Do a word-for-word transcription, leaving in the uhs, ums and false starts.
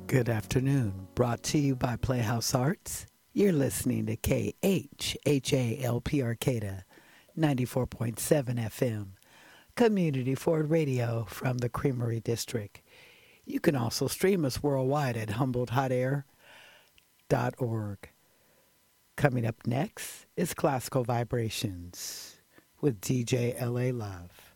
Good afternoon. Brought to you by Playhouse Arts. You're listening to K H H A L P Arcata, ninety-four point seven F M, Community Forward Radio from the Creamery District. You can also stream us worldwide at humboldt hot air dot org. Coming up next is Classical Vibrations with D J L A Love.